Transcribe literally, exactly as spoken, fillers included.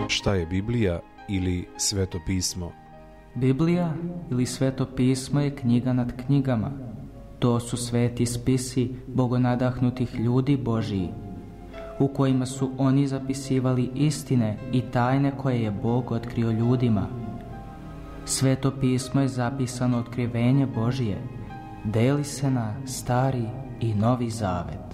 Šta je Biblija ili Sveto pismo? Biblija ili Sveto pismo je knjiga nad knjigama. To su sveti spisi bogonadahnutih ljudi Božiji, u kojima su oni zapisivali istine i tajne koje je Bog otkrio ljudima. Sveto pismo je zapisano otkrivenje Božije, deli se na Stari i Novi Zavet.